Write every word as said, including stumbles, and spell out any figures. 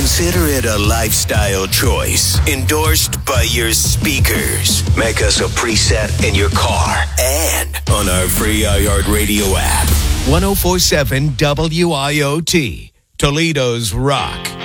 Consider it a lifestyle choice endorsed by your speakers. Make us a preset in your car and on our free iHeartRadio app. ten forty-seven W I O T, Toledo's Rock.